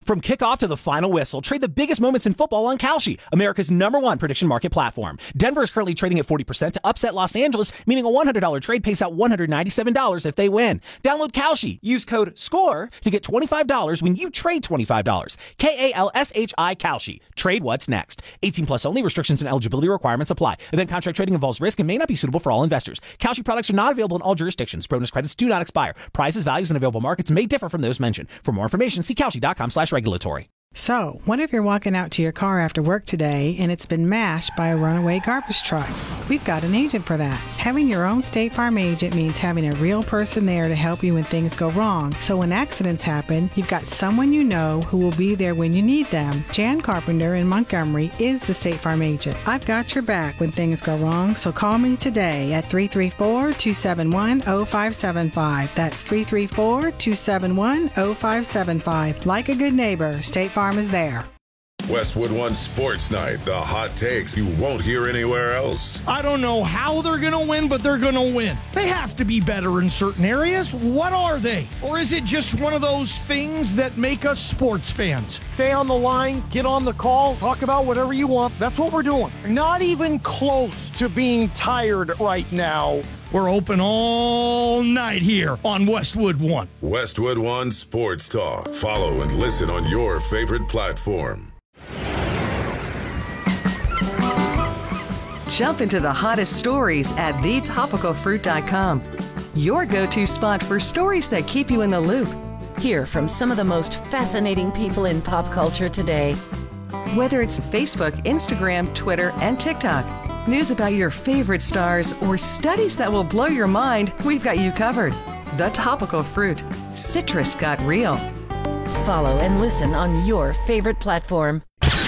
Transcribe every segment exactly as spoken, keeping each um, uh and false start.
From kickoff to the final whistle, trade the biggest moments in football on Kalshi, America's number one prediction market platform. Denver is currently trading at forty percent to upset Los Angeles, meaning a one hundred dollars trade pays out one hundred ninety-seven dollars if they win. Download Kalshi. Use code SCORE to get twenty-five dollars when you trade twenty-five dollars. K A L S H I Kalshi. Trade what's next. eighteen plus only. Restrictions and eligibility requirements apply. Event contract trading involves risk and may not be suitable for all investors. Kalshi products are not available in all jurisdictions. Bonus credits do not expire. Prices, values, and available markets may differ from those mentioned. For more information, see Kalshi.com slash regulatory. So, what if you're walking out to your car after work today and it's been mashed by a runaway garbage truck? We've got an agent for that. Having your own State Farm agent means having a real person there to help you when things go wrong. So when accidents happen, you've got someone you know who will be there when you need them. Jan Carpenter in Montgomery is the State Farm agent. I've got your back when things go wrong, so call me today at three three four, two seven one, zero five seven five. That's three three four, two seven one, zero five seven five. Like a good neighbor, State Farm is there. Westwood One Sports Night, the hot takes you won't hear anywhere else. I don't know how they're going to win, but they're going to win. They have to be better in certain areas. What are they? Or is it just one of those things that make us sports fans? Stay on the line, get on the call, talk about whatever you want. That's what we're doing. Not even close to being tired right now. We're open all night here on Westwood One. Westwood One Sports Talk. Follow and listen on your favorite platform. Jump into the hottest stories at the topical fruit dot com. Your go-to spot for stories that keep you in the loop. Hear from some of the most fascinating people in pop culture today. Whether it's Facebook, Instagram, Twitter, and TikTok, news about your favorite stars, or studies that will blow your mind, we've got you covered. The Topical Fruit. Citrus got real. Follow and listen on your favorite platform.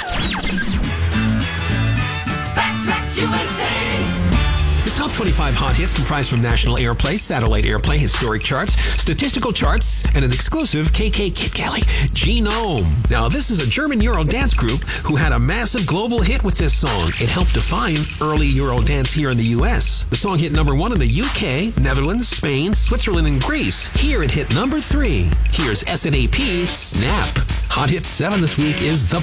Backtracks U S A. The top twenty-five hot hits comprise from national airplay, satellite airplay, historic charts, statistical charts, and an exclusive K K Kid Galley Genome. Now, this is a German Euro dance group who had a massive global hit with this song. It helped define early Euro dance here in the U S. The song hit number one in the U K, Netherlands, Spain, Switzerland, and Greece. Here it hit number three. Here's S N A P Snap. Hot Hit seven this week is The